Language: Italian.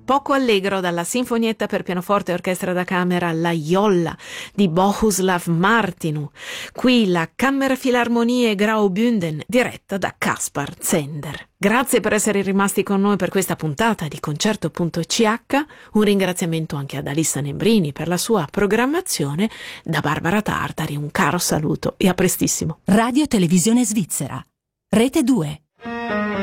poco allegro dalla sinfonietta per pianoforte e orchestra da camera La Jolla di Bohuslav Martinu. Qui la Kammerfilharmonie Graubünden diretta da Kaspar Zender. Grazie per essere rimasti con noi per questa puntata di Concerto.ch. Un ringraziamento anche ad Alissa Nembrini per la sua programmazione. Da Barbara Tartari un caro saluto e a prestissimo. Radio Televisione Svizzera, Rete 2.